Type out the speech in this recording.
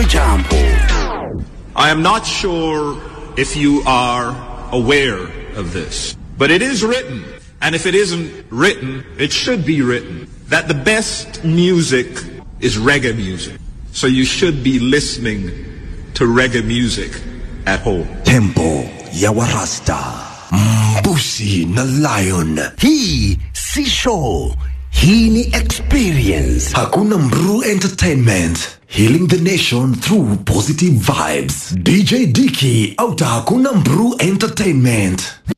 Jambo. I am not sure if you are aware of this, but it is written, and if it isn't written, it should be written, that the best music is reggae music. So you should be listening to reggae music at home. Tempo ya Warasta, Mbusi na Lion. Hii si show, hii ni experience. Hakuna Mru Entertainment, healing the nation through positive vibes. DJ Dicky, auta Hakuna Mru Entertainment.